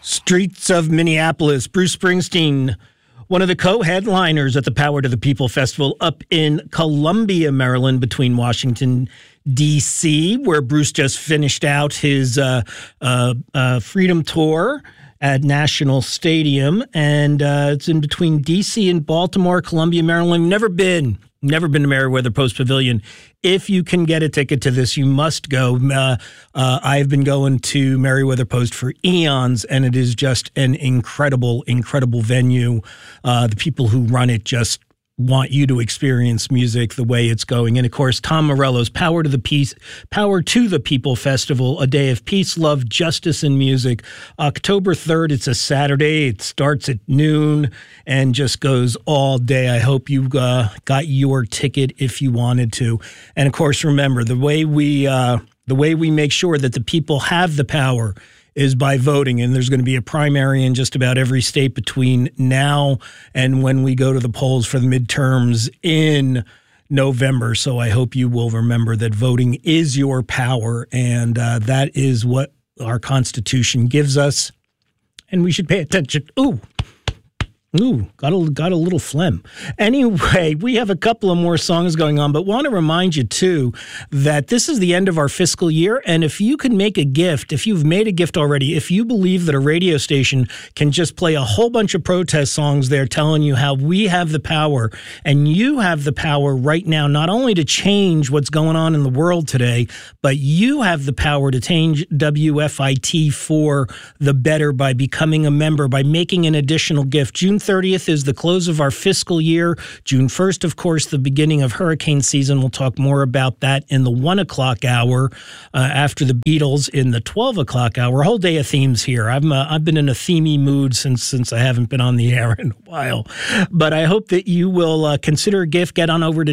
Streets of Minneapolis, Bruce Springsteen, one of the co-headliners at the Power to the People Festival up in Columbia, Maryland, between Washington, D.C., where Bruce just finished out his Freedom Tour at National Stadium. And it's in between D.C. and Baltimore, Columbia, Maryland. Never been to Merriweather Post Pavilion. If you can get a ticket to this, you must go. I've been going to Merriweather Post for eons, and it is just an incredible, incredible venue. The people who run it just want you to experience music the way it's going. And of course, Tom Morello's Power to the People Festival, a day of peace, love, justice, and music. October 3rd, it's a Saturday. It starts at noon and just goes all day. I hope you got your ticket if you wanted to. And of course, remember, the way we make sure that the people have the power is by voting. And there's going to be a primary in just about every state between now and when we go to the polls for the midterms in November. So I hope you will remember that voting is your power, and that is what our Constitution gives us. And we should pay attention. Ooh, got a little phlegm. Anyway, we have a couple of more songs going on, but want to remind you, too, that this is the end of our fiscal year, and if you can make a gift, if you've made a gift already, if you believe that a radio station can just play a whole bunch of protest songs there telling you how we have the power, and you have the power right now not only to change what's going on in the world today, but you have the power to change WFIT for the better by becoming a member, by making an additional gift. June 30th is the close of our fiscal year. June 1st, of course, the beginning of hurricane season. We'll talk more about that in the 1 o'clock hour after the Beatles in the 12 o'clock hour. A whole day of themes here. I've been in a themey mood since I haven't been on the air in a while. But I hope that you will consider a gift. Get on over to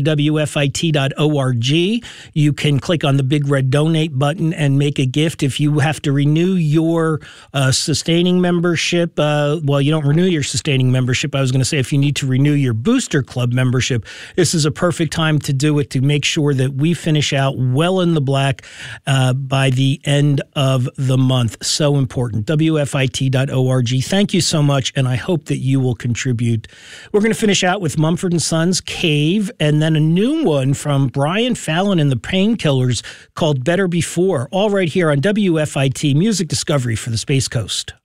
WFIT.org. You can click on the big red donate button and make a gift. If you have to renew your sustaining membership, you don't renew your sustaining membership. I was going to say, if you need to renew your Booster Club membership, this is a perfect time to do it, to make sure that we finish out well in the black by the end of the month. So important. WFIT.org. Thank you so much, and I hope that you will contribute. We're going to finish out with Mumford & Sons, Cave, and then a new one from Brian Fallon and the Painkillers called Better Before, all right here on WFIT Music Discovery for the Space Coast.